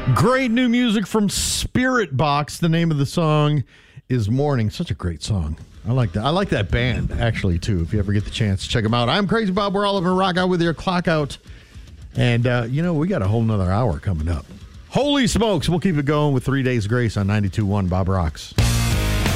Great new music from Spirit Box. The name of the song is Morning. Such a great song. I like that. I like that band, actually, too. If you ever get the chance, check them out. I'm Crazy Bob. We're all over Rock Out with your clock out. And, we got a whole nother hour coming up. Holy smokes. We'll keep it going with 3 Days Grace on 92.1 Bob Rocks.